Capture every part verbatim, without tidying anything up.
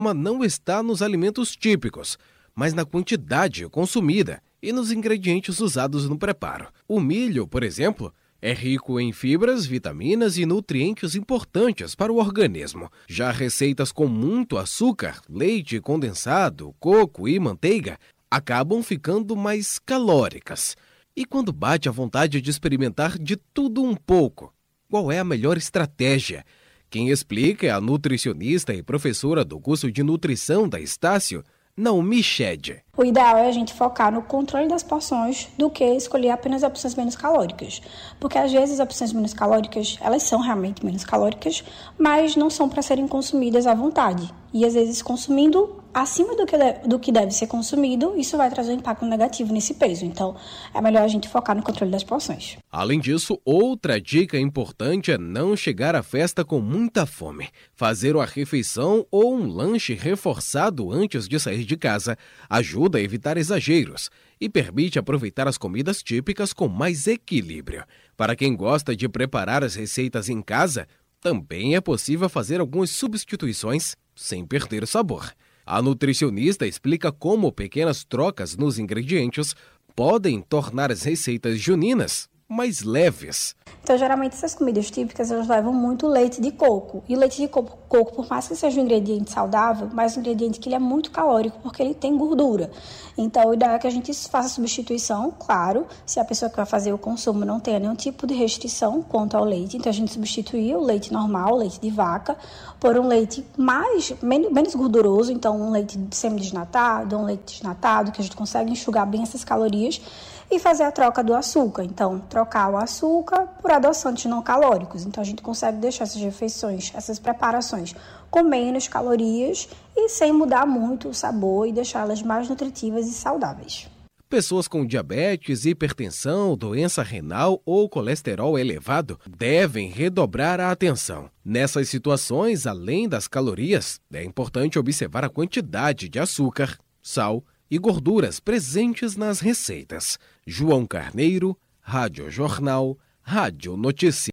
não está nos alimentos típicos, mas na quantidade consumida e nos ingredientes usados no preparo. O milho, por exemplo, é rico em fibras, vitaminas e nutrientes importantes para o organismo. Já receitas com muito açúcar, leite condensado, coco e manteiga acabam ficando mais calóricas. E quando bate a vontade de experimentar de tudo um pouco, qual é a melhor estratégia? Quem explica é a nutricionista e professora do curso de nutrição da Estácio, Naomi Shed. O ideal é a gente focar no controle das porções do que escolher apenas opções menos calóricas. Porque às vezes as opções menos calóricas, elas são realmente menos calóricas, mas não são para serem consumidas à vontade. E às vezes consumindo acima do que, deve, do que deve ser consumido, isso vai trazer um impacto negativo nesse peso. Então, é melhor a gente focar no controle das porções. Além disso, outra dica importante é não chegar à festa com muita fome. Fazer uma refeição ou um lanche reforçado antes de sair de casa ajuda a evitar exageros e permite aproveitar as comidas típicas com mais equilíbrio. Para quem gosta de preparar as receitas em casa, também é possível fazer algumas substituições sem perder o sabor. A nutricionista explica como pequenas trocas nos ingredientes podem tornar as receitas juninas mais leves. Então, geralmente, essas comidas típicas, elas levam muito leite de coco. E o leite de coco, coco, por mais que seja um ingrediente saudável, mas um ingrediente que ele é muito calórico, porque ele tem gordura. Então, o ideal é que a gente faça a substituição, claro, se a pessoa que vai fazer o consumo não tenha nenhum tipo de restrição quanto ao leite. Então, a gente substituir o leite normal, o leite de vaca, por um leite mais, menos, menos gorduroso. Então, um leite semidesnatado, um leite desnatado, que a gente consegue enxugar bem essas calorias. E fazer a troca do açúcar. Então, trocar o açúcar por adoçantes não calóricos. Então, a gente consegue deixar essas refeições, essas preparações com menos calorias e sem mudar muito o sabor e deixá-las mais nutritivas e saudáveis. Pessoas com diabetes, hipertensão, doença renal ou colesterol elevado devem redobrar a atenção. Nessas situações, além das calorias, é importante observar a quantidade de açúcar, sal e gorduras presentes nas receitas. João Carneiro, Rádio Jornal, Rádio Notícia.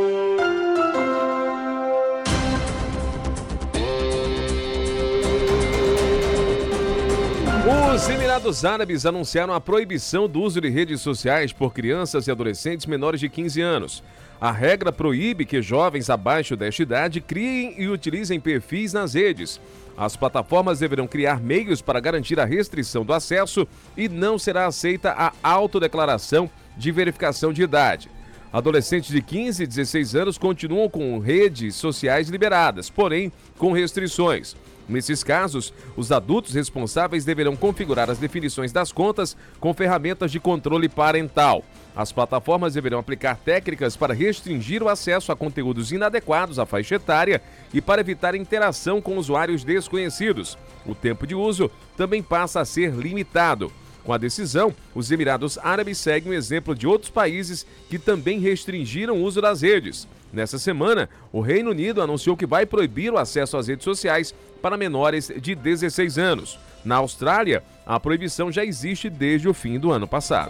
Os Emirados Árabes anunciaram a proibição do uso de redes sociais por crianças e adolescentes menores de quinze anos. A regra proíbe que jovens abaixo desta idade criem e utilizem perfis nas redes. As plataformas deverão criar meios para garantir a restrição do acesso e não será aceita a autodeclaração de verificação de idade. Adolescentes de quinze e dezesseis anos continuam com redes sociais liberadas, porém com restrições. Nesses casos, os adultos responsáveis deverão configurar as definições das contas com ferramentas de controle parental. As plataformas deverão aplicar técnicas para restringir o acesso a conteúdos inadequados à faixa etária e para evitar interação com usuários desconhecidos. O tempo de uso também passa a ser limitado. Com a decisão, os Emirados Árabes seguem o exemplo de outros países que também restringiram o uso das redes. Nessa semana, o Reino Unido anunciou que vai proibir o acesso às redes sociais para menores de dezesseis anos. Na Austrália, a proibição já existe desde o fim do ano passado.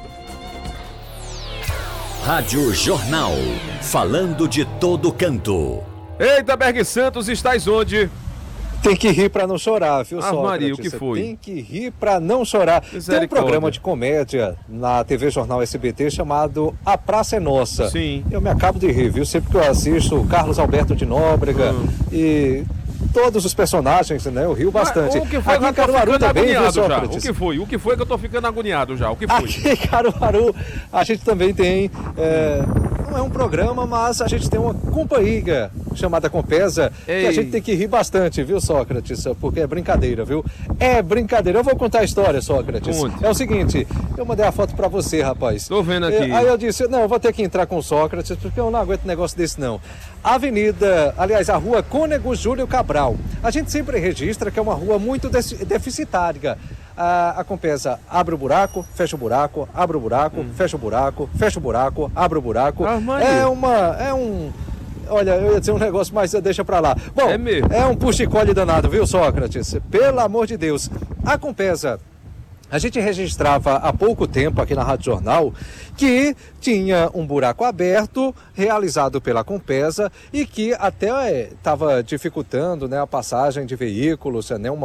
Rádio Jornal, falando de todo canto. Eita, Berg Santos, estás onde? Tem que rir pra não chorar, viu, Ah, Maria, o que foi? Tem que rir pra não chorar. Tem um programa de comédia na T V Jornal S B T chamado A Praça é Nossa. Sim. Eu me acabo de rir, viu? Sempre que eu assisto o Carlos Alberto de Nóbrega hum. e todos os personagens, né? Eu rio bastante. Mas, o que foi Aqui que eu tô ficando também, agoniado viu, já? O que foi? O que foi que eu tô ficando agoniado já? O que foi? Aqui em Caruaru a gente também tem... É... Não é um programa, mas a gente tem uma companhia chamada Compesa, Ei. que a gente tem que rir bastante, viu, Sócrates? Porque é brincadeira, viu? É brincadeira. Eu vou contar a história, Sócrates. Conte. É o seguinte, eu mandei a foto pra você, rapaz. Tô vendo aqui. Aí eu disse, não, eu vou ter que entrar com o Sócrates, porque eu não aguento negócio desse, não. Avenida, aliás, a rua Cônego Júlio Cabral. A gente sempre registra que é uma rua muito deficitária. A, a Compesa abre o buraco, fecha o buraco, abre o buraco, hum. fecha o buraco, fecha o buraco, abre o buraco. Ah, é uma, é um... Olha, eu ia dizer um negócio, mas deixa pra lá. Bom, é, é um puxa-colhe danado, viu, Sócrates? Pelo amor de Deus. A Compesa A gente registrava há pouco tempo aqui na Rádio Jornal que tinha um buraco aberto realizado pela Compesa e que até estava dificultando, né, a passagem de veículos, né, uma